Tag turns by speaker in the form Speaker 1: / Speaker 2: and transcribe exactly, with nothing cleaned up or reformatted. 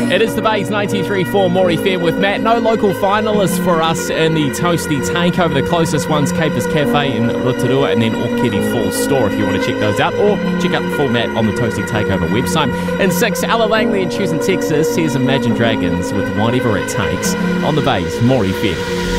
Speaker 1: It is the Bays ninety-three point four Maury Fair with Matt. No local finalists for us in the Toasty Takeover. The closest one's Capers Cafe in Rotorua and then Orchidee Falls Store if you want to check those out. Or check out the full Matt on the Toasty Takeover website. In six, Ella Langley in Tucson, Texas. Here's Imagine Dragons with Whatever It Takes on the Bays Maury Fair.